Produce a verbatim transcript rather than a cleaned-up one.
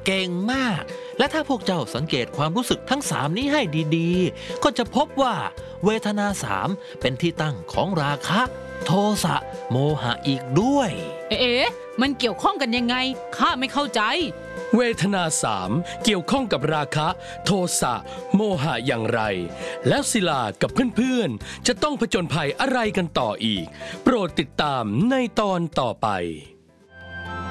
เก่งมากและถ้าพวกเจ้าสังเกตความรู้สึกทั้งสามนี้ให้ดีๆก็จะพบว่าเวทนาสามเป็นที่ตั้งของราคะโทสะโมหะอีกด้วยเอ๊ะมันเกี่ยวข้องกันยังไงข้าไม่เข้าใจเวทนาสามเกี่ยวข้องกับราคะโทสะโมหะอย่างไรแล้วศิลากับเพื่อนๆจะต้องผจญภัยอะไรกันต่ออีกโปรดติดตามในตอนต่อไป